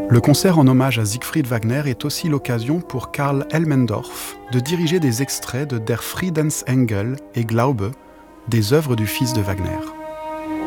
Le concert en hommage à Siegfried Wagner est aussi l'occasion pour Karl Elmendorf de diriger des extraits de Der Friedensengel et Glaube, des œuvres du fils de Wagner.